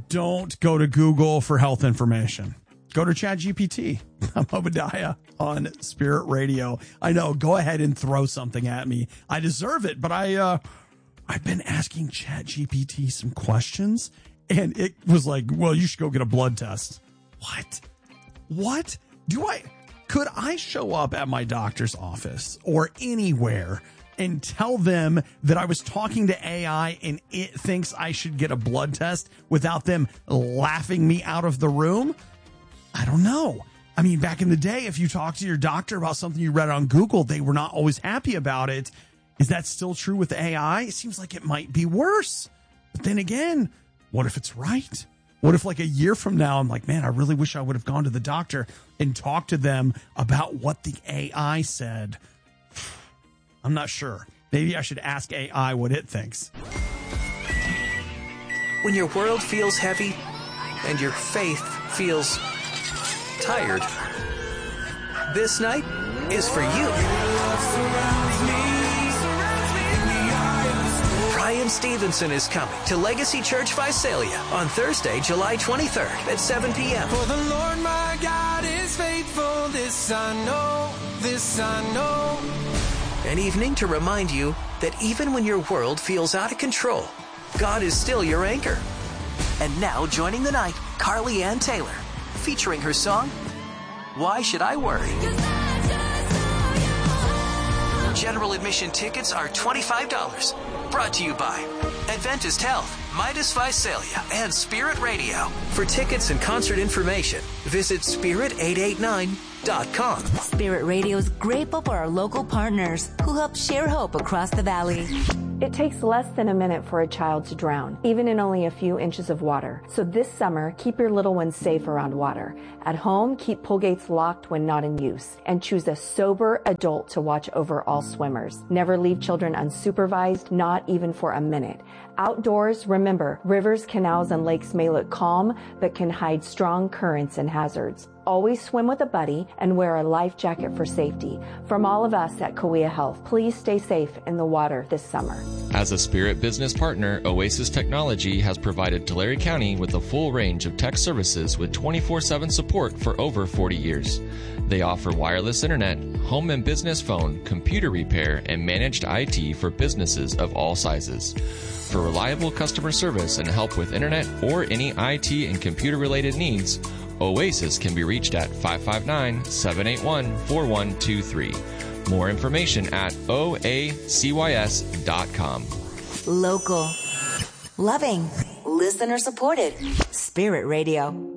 don't go to Google for health information. Go to ChatGPT. I'm Obadiah on Spirit Radio. I know, go ahead and throw something at me. I deserve it, but I've been asking ChatGPT some questions, and it was like, well, you should go get a blood test. What? Could I show up at my doctor's office or anywhere and tell them that I was talking to AI and it thinks I should get a blood test without them laughing me out of the room? I don't know. I mean, back in the day, if you talked to your doctor about something you read on Google, they were not always happy about it. Is that still true with AI? It seems like it might be worse. But then again, what if it's right? What if like a year from now, I'm like, man, I really wish I would have gone to the doctor and talked to them about what the AI said. I'm not sure. Maybe I should ask AI what it thinks. When your world feels heavy and your faith feels tired, this night is for you. Brian Stevenson is coming to Legacy Church Visalia on Thursday, July 23rd at 7 p.m. For the Lord my God is faithful, this I know. An evening to remind you that even when your world feels out of control, God is still your anchor. And now joining the night, Carly Ann Taylor, featuring her song, Why Should I Worry? General admission tickets are $25. Brought to you by Adventist Health, Midas Visalia, and Spirit Radio. For tickets and concert information, visit spirit889.com. Spirit Radio is grateful for our local partners who help share hope across the valley. It takes less than a minute for a child to drown, even in only a few inches of water. So this summer, keep your little ones safe around water. At home, keep pull gates locked when not in use, and choose a sober adult to watch over all swimmers. Never leave children unsupervised, not even for a minute. Outdoors, remember, rivers, canals, and lakes may look calm, but can hide strong currents and hazards. Always swim with a buddy and wear a life jacket for safety. From all of us at Kauai Health, please stay safe in the water this summer. As a Spirit business partner, Oasis Technology has provided Tulare County with a full range of tech services with 24/7 support for over 40 years. They offer wireless internet, home and business phone, computer repair, and managed IT for businesses of all sizes. For reliable customer service and help with internet or any IT and computer-related needs, Oasis can be reached at 559-781-4123. More information at oacys.com. Local. Loving. Listener supported. Spirit Radio.